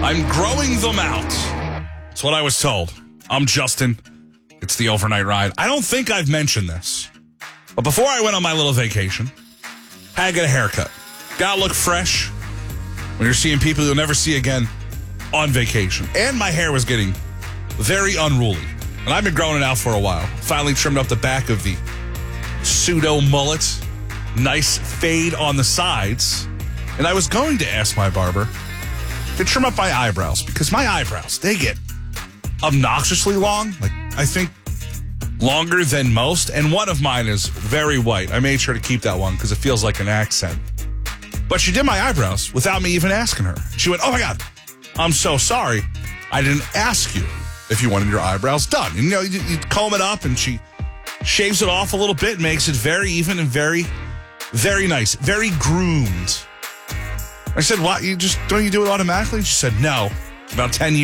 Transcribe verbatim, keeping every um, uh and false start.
I'm growing them out. That's what I was told. I'm Justin. It's the overnight ride. I don't think I've mentioned this, but before I went on my little vacation, I had to get a haircut. Gotta look fresh when you're seeing people you'll never see again on vacation. And my hair was getting very unruly. And I've been growing it out for a while. Finally trimmed up the back of the pseudo mullet. Nice fade on the sides. And I was going to ask my barber to trim up my eyebrows, because my eyebrows, they get obnoxiously long. Like, I think longer than most. And one of mine is very white. I made sure to keep that one because it feels like an accent. But she did my eyebrows without me even asking her. She went, "Oh my God, I'm so sorry. I didn't ask you if you wanted your eyebrows done." And, you know, you, you comb it up, and she shaves it off a little bit, makes it very even and very, very nice, very groomed. I said, "What? You just, don't you do it automatically?" She said, "No. About ten years